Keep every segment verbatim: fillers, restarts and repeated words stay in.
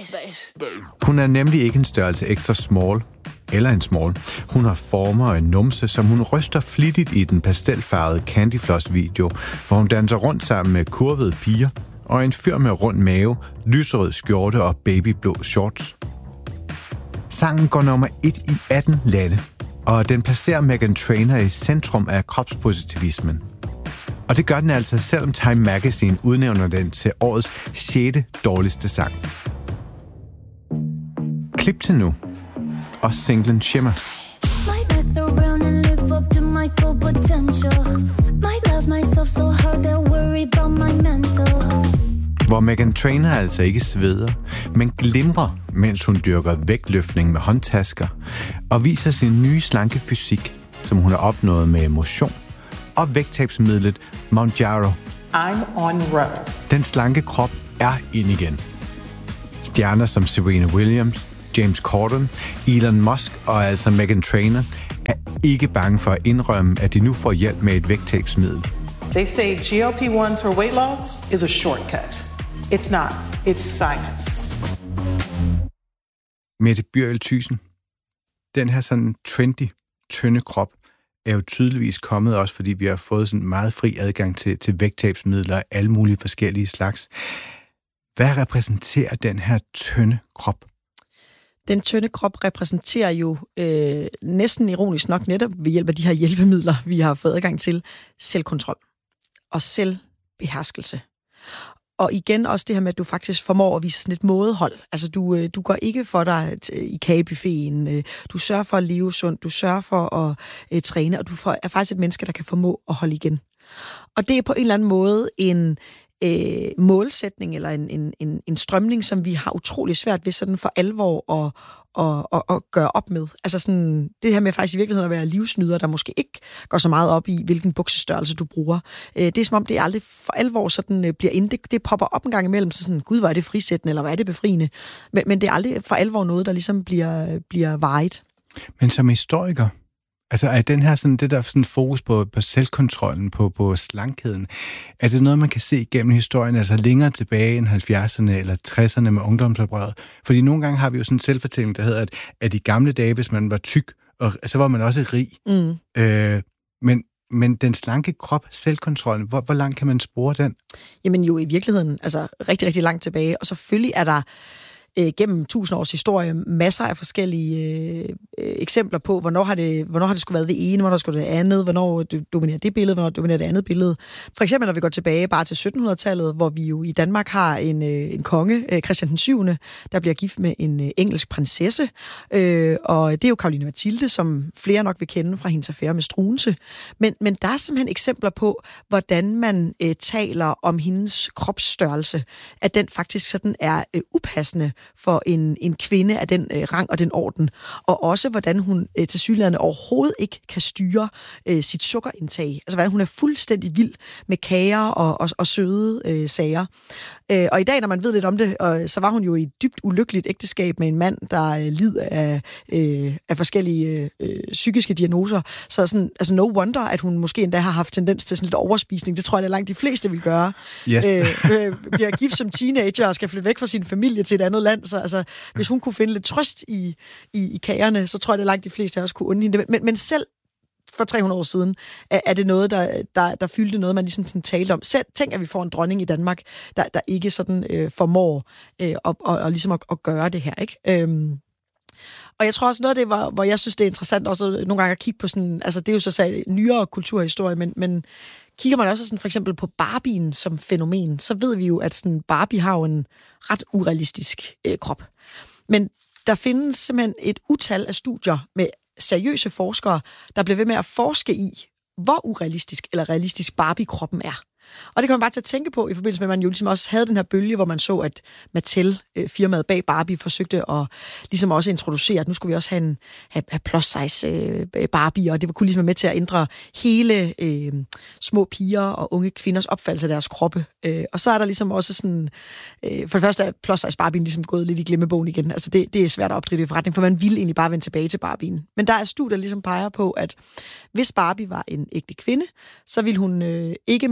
Hun er nemlig ikke en størrelse ekstra small, eller en small. Hun har former og en numse, som hun ryster flittigt i den pastelfarvede Candy Floss-video, hvor hun danser rundt sammen med kurvede piger og en fyr med rund mave, lyserød skjorte og babyblå shorts. Sangen går nummer et i atten lande, og den placerer Meghan Trainor i centrum af kropspositivismen. Og det gør den altså, selvom Time Magazine udnævner den til årets sjette dårligste sang. Klip til nu. Og singlen Shimmer. Hvor Meghan Trainor altså ikke sveder, men glimrer, mens hun dyrker vægtløftning med håndtasker, og viser sin nye slanke fysik, som hun har opnået med emotion, og vægttabsmidlet Mounjaro. I'm on road. Den slanke krop er ind igen. Stjerner som Serena Williams, James Corden, Elon Musk og altså Meghan Trainor er ikke bange for at indrømme, at de nu får hjælp med et vægttabsmiddel. They say G L P one's for weight loss is a shortcut. It's not. It's science. Mette Bjørl Thyssen, den her sådan trendy, tynde krop, er jo tydeligvis kommet også, fordi vi har fået sådan meget fri adgang til, til vægttabsmidler af alle mulige forskellige slags. Hvad repræsenterer den her tynde krop? Den tynde krop repræsenterer jo øh, næsten ironisk nok netop ved hjælp af de her hjælpemidler, vi har fået adgang til, selvkontrol og selvbeherskelse. Og igen også det her med, at du faktisk formår at vise sådan et mådehold. Altså, du, du går ikke for dig i kagebuffeten. Du sørger for at leve sundt. Du sørger for at uh, træne, og du er faktisk et menneske, der kan formå at holde igen. Og det er på en eller anden måde en øh, målsætning eller en, en, en, en strømning, som vi har utrolig svært ved sådan for alvor at, at, at, at gøre op med. Altså sådan, det her med faktisk i virkeligheden at være livsnyder, der måske ikke går så meget op i, hvilken buksestørrelse du bruger. Øh, det er som om, det aldrig for alvor sådan, øh, bliver inde. Det, det popper op en gang imellem, så sådan, gud, hvor er det frisættende, eller hvor er det befriende. Men, men det er aldrig for alvor noget, der ligesom bliver, bliver varigt. Men som historiker, altså er den her sådan, det der sådan fokus på, på selvkontrollen, på, på slankheden, er det noget, man kan se gennem historien, altså længere tilbage end halvfjerdserne eller tresserne med ungdomsoprøret? Fordi nogle gange har vi jo sådan en selvfortælling, der hedder, at, at i gamle dage, hvis man var tyk, og, så var man også rig. Mm. Øh, men, men den slanke krop, selvkontrollen, hvor, hvor langt kan man spore den? Jamen jo i virkeligheden, altså rigtig, rigtig langt tilbage. Og selvfølgelig er der øh, gennem tusind års historie masser af forskellige øh, eksempler på, hvornår har det, hvornår har det skulle været det ene, hvornår har det skulle være det andet, hvornår dominerer det billede, hvornår dominerer det andet billede. For eksempel, når vi går tilbage bare til syttenhundredetallet, hvor vi jo i Danmark har en, øh, en konge, øh, Christian den syvende, der bliver gift med en øh, engelsk prinsesse, øh, og det er jo Caroline Mathilde, som flere nok vil kende fra hendes affære med Struensee. Men, men der er simpelthen eksempler på, hvordan man øh, taler om hendes kropsstørrelse, at den faktisk sådan er øh, upassende for en, en kvinde af den øh, rang og den orden, og også hvordan hun øh, tilsyneladende overhovedet ikke kan styre øh, sit sukkerindtag. Altså hvordan hun er fuldstændig vild med kager og, og, og søde øh, sager. Øh, og i dag, når man ved lidt om det, øh, så var hun jo i et dybt ulykkeligt ægteskab med en mand, der øh, lider af, øh, af forskellige øh, psykiske diagnoser. Så sådan, altså no wonder, at hun måske endda har haft tendens til sådan lidt overspisning. Det tror jeg, det er langt de fleste vil gøre. Yes. øh, øh, bliver gift som teenager og skal flytte væk fra sin familie til et andet land. Så altså, hvis hun kunne finde lidt trøst i, i, i kagerne, så tror jeg, det er langt de fleste af os kunne unde hende. Men, men selv for tre hundrede år siden, er, er det noget, der, der, der fyldte noget, man ligesom sådan talte om. Selv tænk, at vi får en dronning i Danmark, der, der ikke sådan øh, formår øh, at, og, og ligesom at, at gøre det her, ikke? Øhm. Og jeg tror også noget af det, hvor, hvor jeg synes, det er interessant også nogle gange at kigge på sådan, altså det er jo så sagt nyere kulturhistorie, men, men kigger man også sådan for eksempel på Barbien som fænomen, så ved vi jo, at sådan Barbie har jo en ret urealistisk øh, krop. Men der findes simpelthen et utal af studier med seriøse forskere, der bliver ved med at forske i, hvor urealistisk eller realistisk Barbie-kroppen er. Og det kan man bare til at tænke på, i forbindelse med, at man jo ligesom også havde den her bølge, hvor man så, at Mattel, firmaet bag Barbie, forsøgte at ligesom også introducere, at nu skulle vi også have en have, have plus-size Barbie, og det kunne ligesom være med til at ændre hele øh, små piger og unge kvinders opfattelse af deres kroppe. Øh, og så er der ligesom også sådan, øh, for det første er plus-size Barbien ligesom gået lidt i glemmebogen igen. Altså det, det er svært at opdrive i forretning, for man vil egentlig bare vende tilbage til Barbien. Men der er studier, der ligesom peger på, at hvis Barbie var en ægte kvinde, så ville hun øh, ikke menstruere,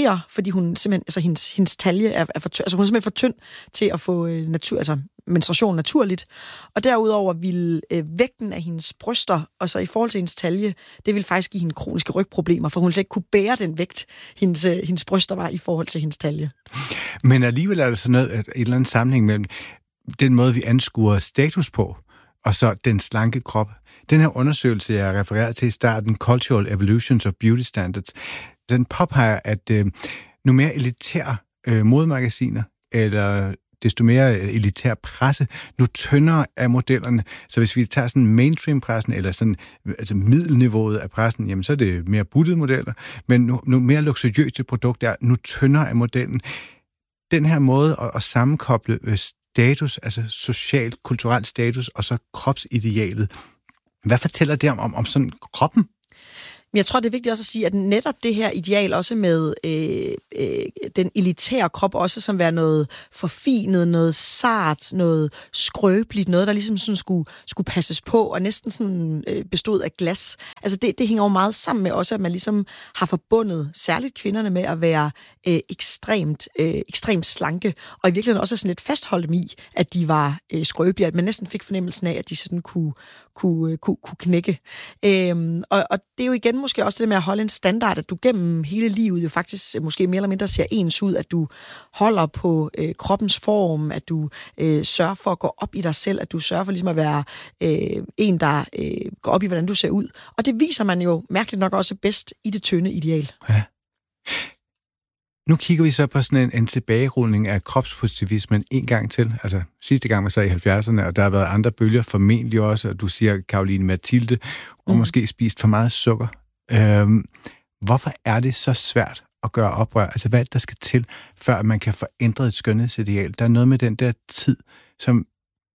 menstruere, fordi hun simpelthen, altså hendes, hendes talje er, er for tynd, altså hun er simpelthen for tynd til at få øh, natur, altså menstruation naturligt. Og derudover vil øh, vægten af hendes bryster, og så i forhold til hendes talje, det vil faktisk give hende kroniske rygproblemer, for hun vil ikke kunne bære den vægt, hendes, øh, hendes bryster var i forhold til hendes talje. Men alligevel er der sådan noget, et eller andet sammenhæng mellem den måde, vi anskuer status på, og så den slanke krop. Den her undersøgelse, jeg refererede til i starten, Cultural Evolutions of Beauty Standards, den påpeger, at øh, nu mere elitære øh, modemagasiner, eller desto mere elitær presse, nu tyndere af modellerne. Så hvis vi tager sådan mainstream-pressen, eller sådan altså middelniveauet af pressen, jamen så er det mere buttede modeller, men nu, nu mere luksuriøse produkter er nu tyndere af modellen. Den her måde at, at sammenkoble status, altså socialt, kulturelt status, og så kropsidealet. Hvad fortæller det om, om, om sådan kroppen? Jeg tror, det er vigtigt også at sige, at netop det her ideal også med øh, øh, den elitære krop også som være noget forfinet, noget sart, noget skrøbeligt, noget, der ligesom sådan skulle, skulle passes på, og næsten sådan øh, bestod af glas. Altså det, det hænger jo meget sammen med også, at man ligesom har forbundet særligt kvinderne med at være øh, ekstremt, øh, ekstremt slanke, og i virkeligheden også sådan lidt fastholdt dem i, at de var øh, skrøbelige, at man næsten fik fornemmelsen af, at de sådan kunne, kunne, kunne, kunne knække. Øhm, og, og det er jo igen måske også det med at holde en standard, at du gennem hele livet jo faktisk måske mere eller mindre ser ens ud, at du holder på øh, kroppens form, at du øh, sørger for at gå op i dig selv, at du sørger for ligesom at være øh, en, der øh, går op i, hvordan du ser ud. Og det viser man jo mærkeligt nok også bedst i det tynde ideal. Ja. Nu kigger vi så på sådan en, en tilbagerulning af kropspositivismen en gang til. Altså sidste gang var så i halvfjerdserne, og der har været andre bølger formentlig også, og du siger, Caroline Mathilde, og mm. måske spist for meget sukker. Øhm, hvorfor er det så svært at gøre oprør? Altså hvad er det, der skal til, før man kan få ændret et skønhedsideal? Der er noget med den der tid, som,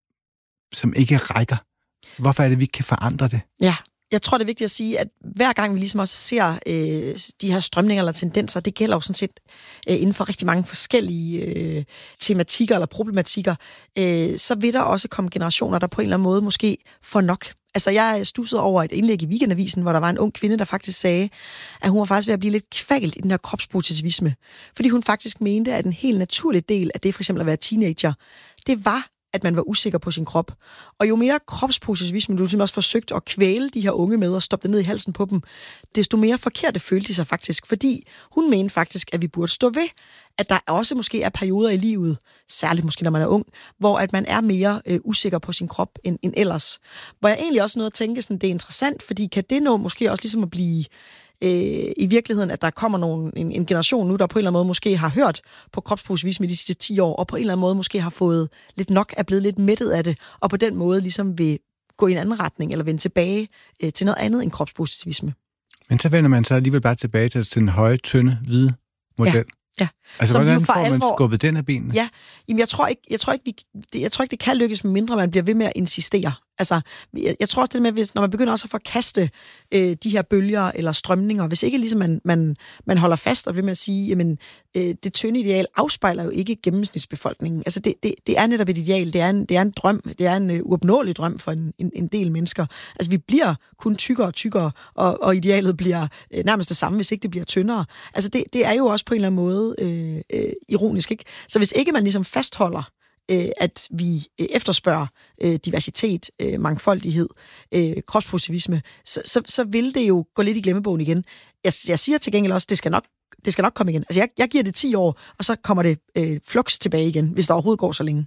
som ikke rækker. Hvorfor er det, vi kan forandre det? Ja. Jeg tror, det er vigtigt at sige, at hver gang vi ligesom også ser øh, de her strømninger eller tendenser, det gælder jo sådan set øh, inden for rigtig mange forskellige øh, tematikker eller problematikker, øh, så vil der også komme generationer, der på en eller anden måde måske får nok. Altså, jeg stussede over et indlæg i Weekendavisen, hvor der var en ung kvinde, der faktisk sagde, at hun var faktisk ved at blive lidt kvalt i den her kropspositivisme. Fordi hun faktisk mente, at en helt naturlig del af det, for eksempel at være teenager, det var at man var usikker på sin krop. Og jo mere kropspositivisme du simpelthen også forsøgt at kvæle de her unge med og stoppe det ned i halsen på dem, desto mere forkerte følte de sig faktisk. Fordi hun mente faktisk, at vi burde stå ved, at der også måske er perioder i livet, særligt måske når man er ung, hvor at man er mere øh, usikker på sin krop end, end ellers. Hvor jeg egentlig også noget at tænke, sådan, det er interessant, fordi kan det nå måske også ligesom at blive øh, i virkeligheden, at der kommer nogen, en, en generation nu, der på en eller anden måde måske har hørt på kropspositivisme de sidste ti år, og på en eller anden måde måske har fået lidt nok, er blevet lidt mættet af det, og på den måde ligesom vil gå i en anden retning, eller vende tilbage øh, til noget andet end kropspositivisme. Men så vender man så alligevel bare tilbage til den høje, tynde, hvide model. Ja. Ja. Altså, Som hvordan får man alvor... skubbet den af benene? Ja, jamen jeg tror ikke, jeg tror ikke, vi, det, jeg tror ikke, det kan lykkes, medmindre man bliver ved med at insistere. Altså, jeg, jeg tror også det med, hvis, når man begynder også at forkaste øh, de her bølger eller strømninger, hvis ikke ligesom man, man, man holder fast og bliver med at sige, jamen, øh, det tynde ideal afspejler jo ikke gennemsnitsbefolkningen. Altså, det, det, det er netop et ideal, det er en, det er en drøm, det er en uh, uopnåelig drøm for en, en, en del mennesker. Altså, vi bliver kun tykkere og tykkere, og, og idealet bliver øh, nærmest det samme, hvis ikke det bliver tyndere. Altså, det, det er jo også på en eller anden måde øh, øh, ironisk, ikke? Så hvis ikke man ligesom fastholder, at vi efterspørger diversitet, mangfoldighed, kropspositivisme, så, så, så vil det jo gå lidt i glemmebogen igen. Jeg, jeg siger til gengæld også, det skal nok, det skal nok komme igen. Altså jeg, jeg giver det ti år, og så kommer det øh, flux tilbage igen, hvis der overhovedet går så længe.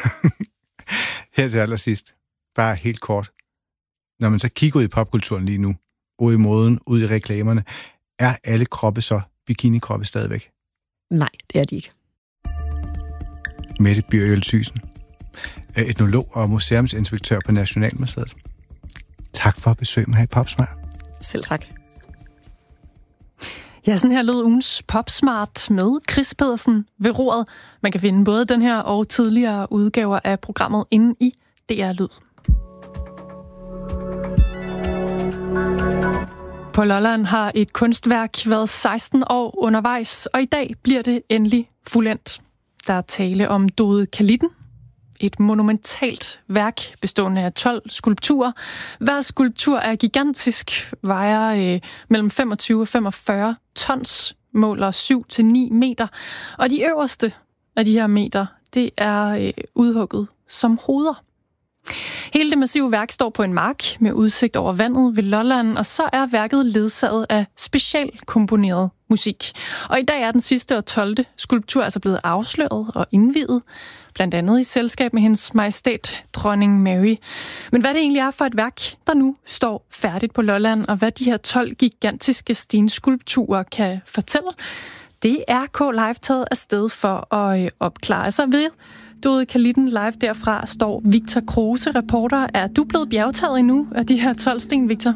Her til allersidst, bare helt kort. Når man så kigger ud i popkulturen lige nu, ud i moden, ud i reklamerne, er alle kroppe så bikini-kroppe stadigvæk? Nej, det er de ikke. Mette Byriel Thyssen, etnolog og museumsinspektør på Nationalmuseet. Tak for at besøge mig her i Popsmart. Selv tak. Ja, sådan her lød ugens Popsmart med Chris Pedersen ved roret. Man kan finde både den her og tidligere udgaver af programmet inde i D R Lyd. På Lolland har et kunstværk været seksten år undervejs, og i dag bliver det endelig fuldendt. Der er tale om Dodekalitten, et monumentalt værk bestående af tolv skulpturer. Hver skulptur er gigantisk, vejer øh, mellem femogtyve og femogfyrre tons, måler syv til ni meter, og de øverste af de her meter, det er øh, udhugget som hoveder. Hele det massive værk står på en mark med udsigt over vandet ved Lolland, og så er værket ledsaget af specialkomponeret musik. Og i dag er den sidste og tolvte skulptur altså blevet afsløret og indviet, blandt andet i selskab med hendes majestæt, dronning Mary. Men hvad det egentlig er for et værk, der nu står færdigt på Lolland, og hvad de her tolv gigantiske stenskulpturer kan fortælle, det er K-Live taget afsted for at opklare. Så ved Dorte Kalitten live derfra står Victor Kruse, reporter. Er du blevet bjergtaget endnu af de her tolv sten, Victor?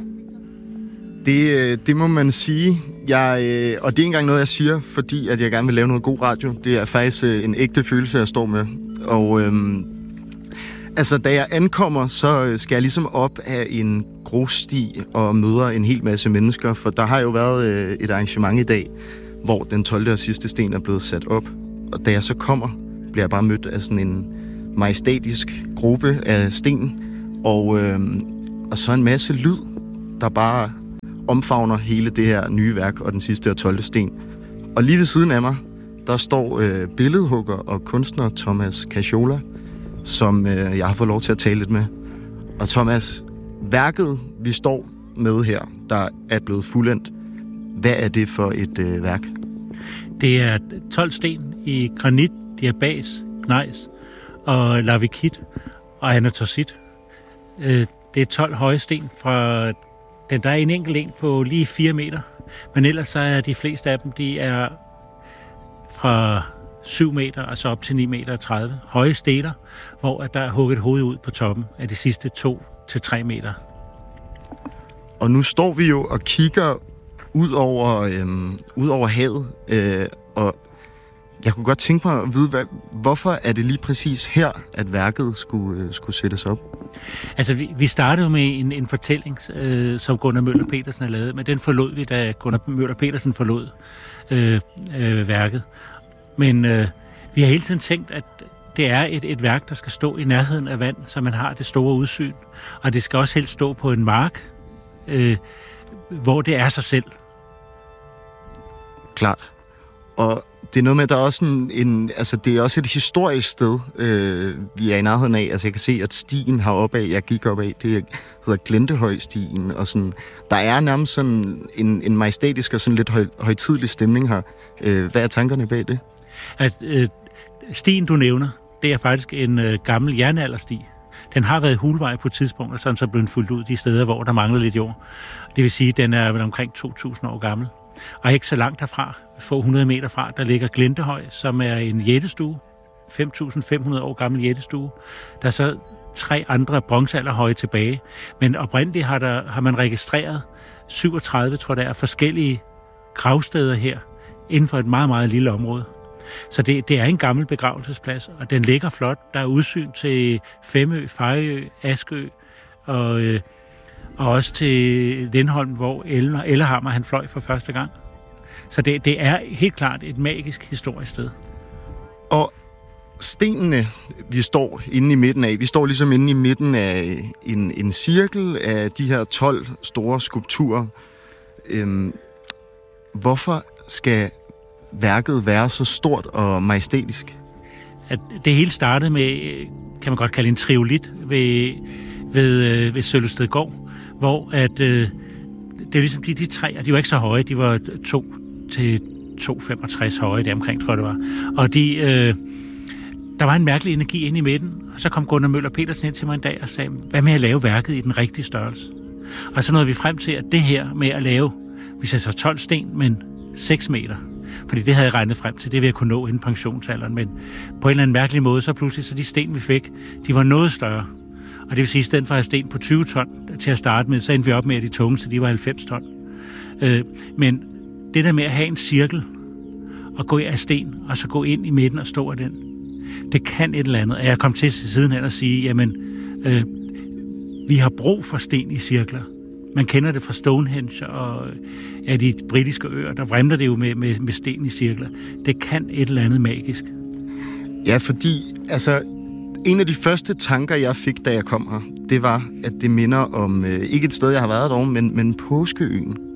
Det, det må man sige. Jeg, og det er ikke engang noget, jeg siger, fordi at jeg gerne vil lave noget god radio. Det er faktisk en ægte følelse, jeg står med. Og øhm, altså, da jeg ankommer, så skal jeg ligesom op af en grussti og møder en hel masse mennesker. For der har jo været et arrangement i dag, hvor den tolvte og sidste sten er blevet sat op. Og da jeg så kommer, bliver jeg bare mødt af sådan en majestætisk gruppe af sten, og, øh, og så en masse lyd, der bare omfavner hele det her nye værk og den sidste og tolvte sten. Og lige ved siden af mig, der står øh, billedhugger og kunstner Thomas Casciola, som øh, jeg har fået lov til at tale lidt med. Og Thomas, værket, vi står med her, der er blevet fuldendt, hvad er det for et øh, værk? Det er tolv sten i granit, diabas, gnejs og lavikit og anatosit. Det er tolv høje sten fra den, der er en enkelt en på lige fire meter, men ellers så er de fleste af dem, de er fra syv meter og så op til ni meter og tredive. Høje stener, hvor der er hugget hoved ud på toppen af de sidste to til tre meter. Og nu står vi jo og kigger ud over, øhm, ud over havet, øh, og jeg kunne godt tænke mig at vide, hvad, hvorfor er det lige præcis her, at værket skulle, øh, skulle sættes op? Altså, vi, vi startede med en, en fortælling, øh, som Gunnar Møller Petersen har lavet, men den forlod vi, da Gunnar Møller Petersen forlod øh, øh, værket. Men øh, vi har hele tiden tænkt, at det er et, et værk, der skal stå i nærheden af vand, så man har det store udsyn. Og det skal også helst stå på en mark, øh, hvor det er sig selv. Klart. Og det er noget med, at der er også en, en altså det er også et historisk sted, øh, vi er i nærheden af. Altså jeg kan se, at stien heroppe af, jeg gik op af, det hedder Glentehøjstien, og sådan, der er nærmest sådan en, en majestætisk og sådan lidt høj, højtidlig stemning her. Øh, hvad er tankerne bag det? At, øh, stien, du nævner, det er faktisk en øh, gammel jernaldersti. Den har været hulvej på et tidspunkt, og sådan så blev den fuldt ud de steder, hvor der mangler lidt jord. Det vil sige, at den er omkring to tusind år gammel. Og ikke så langt derfra, få hundrede meter fra, der ligger Glentehøj, som er en jættestue, fem tusind fem hundrede år gammel jættestue. Der er så tre andre bronzealderhøje tilbage, men oprindeligt har, der, har man registreret syvogtredive, tror jeg, der er forskellige gravsteder her, inden for et meget, meget lille område. Så det, det er en gammel begravelsesplads, og den ligger flot. Der er udsyn til Femø, Fejø, Askø og... Øh, og også til Lindholm, hvor Eller, Ellehammer han fløj for første gang. Så det, det er helt klart et magisk historisk sted. Og stenene, vi står inde i midten af, vi står ligesom inde i midten af en, en cirkel af de her tolv store skulpturer. Øhm, hvorfor skal værket være så stort og majestætisk? At det hele startede med, kan man godt kalde en triolit ved, ved, ved Sølvestedgård, hvor at, øh, det er ligesom de, de tre, og de var ikke så høje, de var to til to komma femogtres høje, der omkring, tror jeg det var. Og de, øh, der var en mærkelig energi inde i midten, og så kom Gunnar Møller Petersen ind til mig en dag og sagde, hvad med at lave værket i den rigtige størrelse? Og så nåede vi frem til, at det her med at lave, vi sagde så tolv sten, men seks meter, fordi det havde jeg regnet frem til, det ville jeg kunne nå inden pensionsalderen, men på en eller anden mærkelig måde, så pludselig, så de sten, vi fik, de var noget større. Og det vil sige, at i stedet for at have sten på tyve ton til at starte med, så endte vi op med, at de tunge, så de var halvfems ton. Øh, men det der med at have en cirkel, og gå af sten, og så gå ind i midten og stå af den, det kan et eller andet. Og jeg kom til siden hen og sige, jamen, øh, vi har brug for sten i cirkler. Man kender det fra Stonehenge og af de britiske øer, der vrimler det jo med, med, med sten i cirkler. Det kan et eller andet magisk. Ja, fordi, altså... En af de første tanker, jeg fik, da jeg kom her, det var, at det minder om, øh, ikke et sted, jeg har været dog, men, men Påskeøen.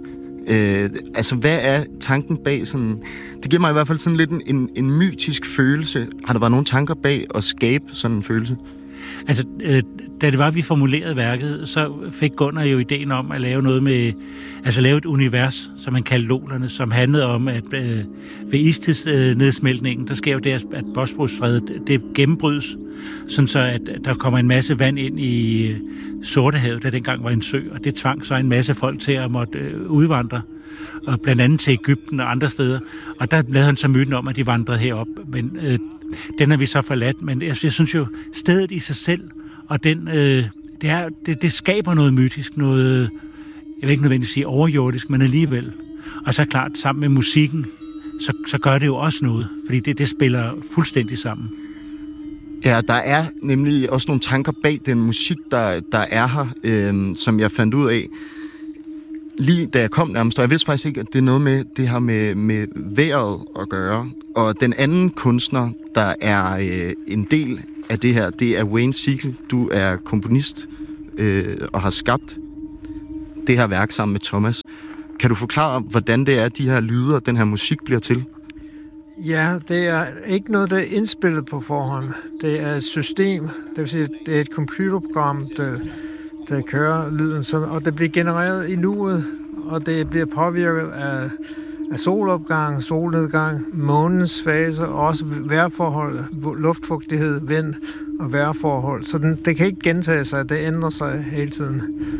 Øh, altså, hvad er tanken bag sådan... Det giver mig i hvert fald sådan lidt en, en, en mytisk følelse. Har der været nogle tanker bag at skabe sådan en følelse? Altså, øh, da det var, vi formulerede værket, så fik Gunnar jo ideen om at lave noget med... Altså lave et univers, som man kaldte Lolerne, som handlede om, at øh, ved istidsnedsmeltningen, øh, der sker jo det, at Bosporusstrædet, det gennembrydes, sådan så at der kommer en masse vand ind i øh, Sortehavet, der dengang var en sø, og det tvang så en masse folk til at måtte øh, udvandre, og blandt andet til Egypten og andre steder. Og der lavede han så myten om, at de vandrede herop, men øh, den har vi så forladt. Men jeg, jeg synes jo, stedet i sig selv, og den, øh, det, er, det, det skaber noget mytisk, noget, jeg vil ikke nødvendigvis sige overjordisk, men alligevel. Og så klart, sammen med musikken, så, så gør det jo også noget, fordi det, det spiller fuldstændig sammen. Ja, der er nemlig også nogle tanker bag den musik, der, der er her, øh, som jeg fandt ud af, lige da jeg kom nærmest, og jeg vidste faktisk ikke, at det er noget med det her med, med vejret at gøre. Og den anden kunstner, der er øh, en del af det her, det er Wayne Siegel. Du er komponist øh, og har skabt det her værk sammen med Thomas. Kan du forklare, hvordan det er, de her lyder, den her musik bliver til? Ja, det er ikke noget, der er indspillet på forhånd. Det er et system, det vil sige, det er et computerprogram, der, der kører lyden, og det bliver genereret i nuet, og det bliver påvirket af, af solopgang, solnedgang, månens fase, og også vejrforhold, luftfugtighed, vind og vejrforhold. Så den, det kan ikke gentage sig, det ændrer sig hele tiden.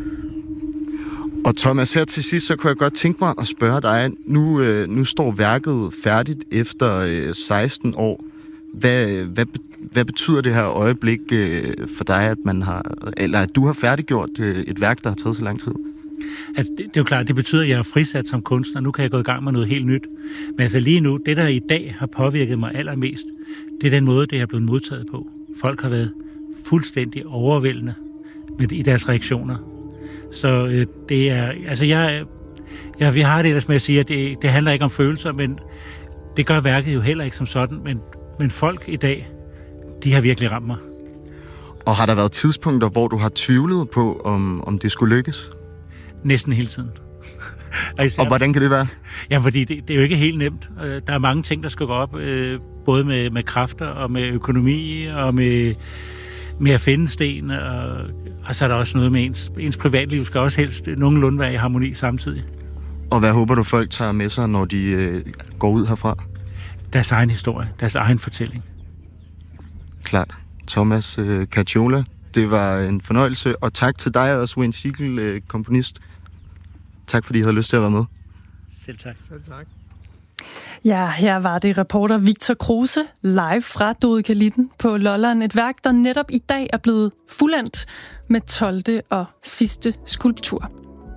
Og Thomas, her til sidst, så kunne jeg godt tænke mig at spørge dig, nu, øh, nu står værket færdigt efter øh, seksten år. Hvad, hvad, hvad betyder det her øjeblik øh, for dig, at man har, eller at du har færdiggjort øh, et værk, der har taget så lang tid? Altså, det, det er jo klart, det betyder, at jeg er frisat som kunstner. Nu kan jeg gå i gang med noget helt nyt. Men altså lige nu, det der i dag har påvirket mig allermest, det er den måde, det er blevet modtaget på. Folk har været fuldstændig overvældende med, i deres reaktioner. Så øh, det er, altså jeg, jeg, jeg har det ellers med at sige, at det, det handler ikke om følelser, men det gør værket jo heller ikke som sådan, men, men folk i dag, de har virkelig ramt mig. Og har der været tidspunkter, hvor du har tvivlet på, om, om det skulle lykkes? Næsten hele tiden. og, og hvordan kan det være? Ja, fordi det, det er jo ikke helt nemt. Der er mange ting, der skal gå op, øh, både med, med kræfter og med økonomi og med... med at finde sten, og, og så er der også noget med ens, ens privatliv skal også helst nogenlunde være i harmoni samtidig. Og hvad håber du, folk tager med sig, når de øh, går ud herfra? Deres egen historie, deres egen fortælling. Klart. Thomas øh, Cacciola, det var en fornøjelse, og tak til dig også, Wayne Siegel, øh, komponist. Tak fordi I havde lyst til at være med. Selv tak. Selv tak. Ja, her var det reporter Victor Kruse live fra Dodekalitten på Lolland. Et værk, der netop i dag er blevet fuldendt med tolvte og sidste skulptur.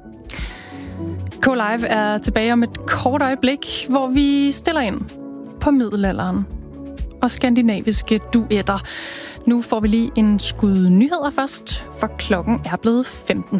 K-Live er tilbage om et kort øjeblik, hvor vi stiller ind på middelalderen og skandinaviske duetter. Nu får vi lige en skud nyheder først, for klokken er blevet femten.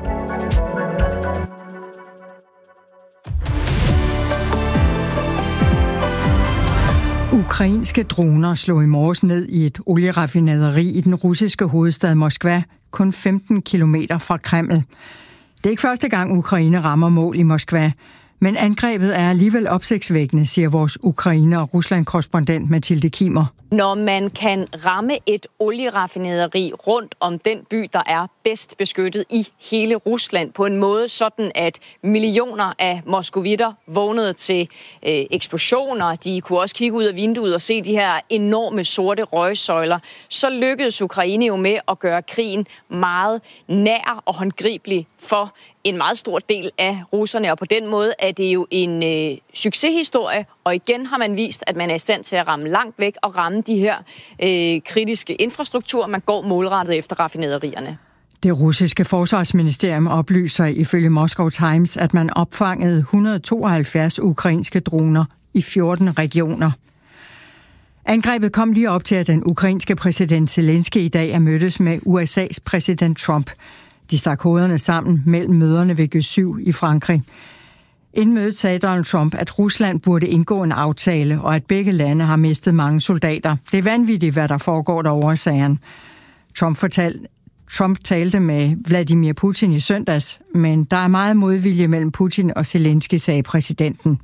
Ukrainske droner slog i morges ned i et olieraffinaderi i den russiske hovedstad Moskva, kun femten kilometer fra Kreml. Det er ikke første gang, Ukraine rammer mål i Moskva, men angrebet er alligevel opsigtsvækkende, siger vores Ukraine- og Rusland-korrespondent Mathilde Kimmer. Når man kan ramme et olieraffinaderi rundt om den by, der er bedst beskyttet i hele Rusland, på en måde sådan, at millioner af moskovitter vågnede til øh, eksplosioner. De kunne også kigge ud af vinduet og se de her enorme sorte røgsøjler. Så lykkedes Ukraine jo med at gøre krigen meget nær og håndgribelig for en meget stor del af russerne, og på den måde er det jo en øh, succeshistorie, og igen har man vist, at man er i stand til at ramme langt væk og ramme de her øh, kritiske infrastrukturer. Man går målrettet efter raffinaderierne. Det russiske forsvarsministerium oplyser ifølge Moscow Times, at man opfangede et hundrede og tooghalvfjerds ukrainske droner i fjorten regioner. Angrebet kom lige op til, at den ukrainske præsident Zelensky i dag er mødtes med U S A's præsident Trump. De stak hovederne sammen mellem møderne ved G syv i Frankrig. Inden mødet sagde Donald Trump, at Rusland burde indgå en aftale, og at begge lande har mistet mange soldater. Det er vanvittigt, hvad der foregår derovre, sagde han. Trump fortalte, Trump talte med Vladimir Putin i søndags, men der er meget modvilje mellem Putin og Zelensky, sagde præsidenten.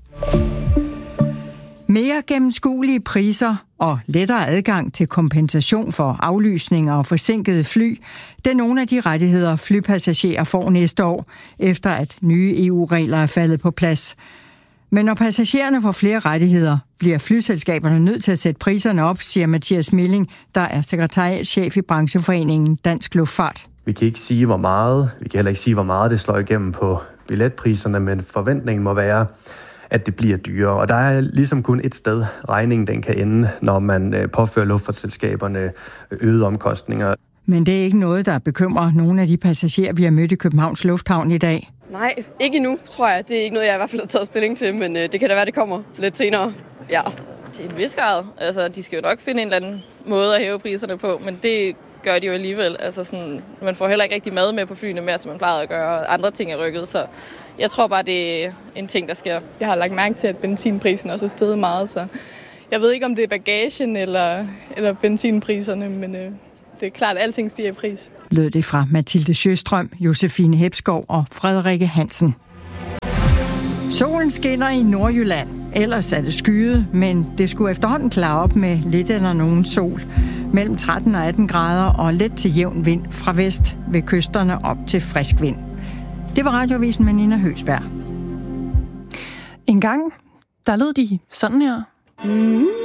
Mere gennemskuelige priser og lettere adgang til kompensation for aflysninger og forsinkede fly, det er nogle af de rettigheder, flypassagerer får næste år, efter at nye E U-regler er faldet på plads. Men når passagererne får flere rettigheder, bliver flyselskaberne nødt til at sætte priserne op, siger Mathias Milling, der er sekretariatschef i brancheforeningen Dansk Luftfart. Vi kan ikke sige, hvor meget, vi kan heller ikke sige, hvor meget det slår igennem på billetpriserne, men forventningen må være, at det bliver dyrere. Og der er ligesom kun et sted, regningen den kan ende, når man påfører luftfartsselskaberne øgede omkostninger. Men det er ikke noget, der bekymrer nogle af de passagerer, vi har mødt i Københavns Lufthavn i dag. Nej, ikke endnu, tror jeg. Det er ikke noget, jeg i hvert fald har taget stilling til, men det kan da være, det kommer lidt senere. Ja. Til en vis grad. Altså, de skal jo nok finde en eller anden måde at hæve priserne på, men det gør de jo alligevel. Altså, sådan, man får heller ikke rigtig mad med på flyene mere, som man plejede at gøre. Andre ting er rykket, så jeg tror bare, det er en ting, der sker. Jeg har lagt mærke til, at benzinprisen også er steget meget, så jeg ved ikke, om det er bagagen eller, eller benzinpriserne, men øh, det er klart, at alting stiger i pris. Lød det fra Mathilde Sjøstrøm, Josefine Hepskov og Frederikke Hansen. Solen skinner i Nordjylland. Ellers er det skyet, men det skulle efterhånden klare op med lidt eller nogen sol. Mellem tretten og atten grader og let til jævn vind fra vest ved kysterne op til frisk vind. Det var Radiovisen med Nina Høgsberg. En gang, der lød de sådan her. Mm.